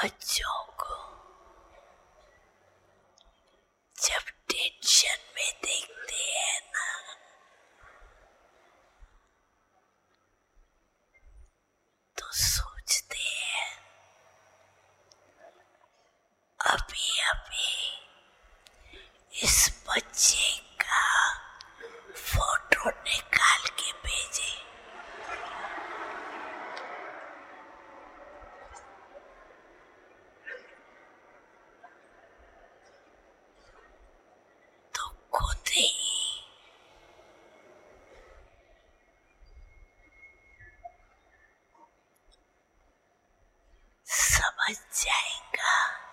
बच्चों को जब टेंशन में देखते हैं ना, तो सोचते हैं अभी अभी इस बच्चे का फोटो निकाल के भेजे, तो खुद ही समझ जाएगा